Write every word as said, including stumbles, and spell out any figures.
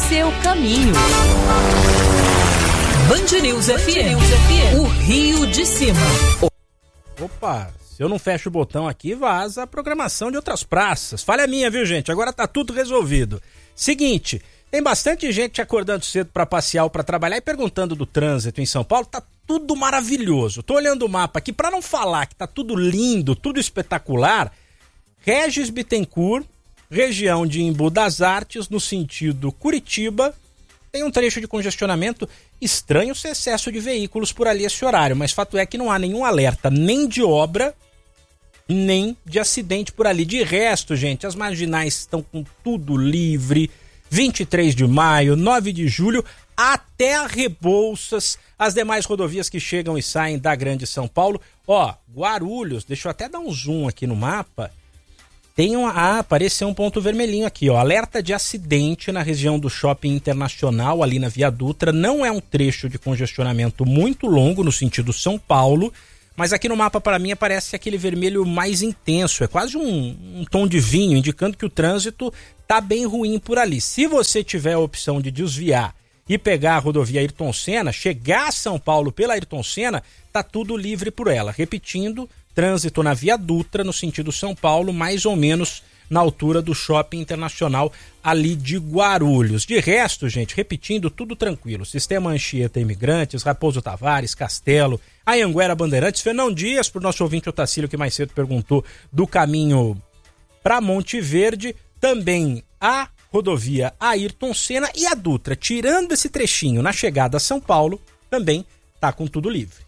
seu caminho. Band News F M, o Rio de Cima. Opa, se eu não fecho o botão aqui, vaza a programação de outras praças. Falha minha, viu, gente? Agora tá tudo resolvido. Seguinte, tem bastante gente acordando cedo para passear ou para trabalhar e perguntando do trânsito em São Paulo. Tá tudo maravilhoso. Tô olhando o mapa aqui para não falar que tá tudo lindo, tudo espetacular. Regis Bittencourt, região de Embu das Artes, no sentido Curitiba, tem um trecho de congestionamento. Estranho ser excesso de veículos por ali esse horário, mas fato é que não há nenhum alerta nem de obra, nem de acidente por ali. De resto, gente, as marginais estão com tudo livre. vinte e três de maio, nove de julho, até a Rebouças, as demais rodovias que chegam e saem da Grande São Paulo. Ó, Guarulhos, deixa eu até dar um zoom aqui no mapa. Tem um, ah, apareceu um ponto vermelhinho aqui, ó. Alerta de acidente na região do Shopping Internacional, ali na Via Dutra. Não é um trecho de congestionamento muito longo no sentido São Paulo, mas aqui no mapa para mim aparece aquele vermelho mais intenso. É quase um, um tom de vinho, indicando que o trânsito tá bem ruim por ali. Se você tiver a opção de desviar e pegar a rodovia Ayrton Senna, chegar a São Paulo pela Ayrton Senna, tá tudo livre por ela. Repetindo, trânsito na Via Dutra, no sentido São Paulo, mais ou menos na altura do Shopping Internacional ali de Guarulhos. De resto, gente, repetindo, tudo tranquilo. Sistema Anchieta Imigrantes, Raposo Tavares, Castelo, Anhanguera Bandeirantes, Fernão Dias, pro nosso ouvinte Otacílio que mais cedo perguntou do caminho para Monte Verde, também a rodovia Ayrton Senna e a Dutra, tirando esse trechinho na chegada a São Paulo, também tá com tudo livre.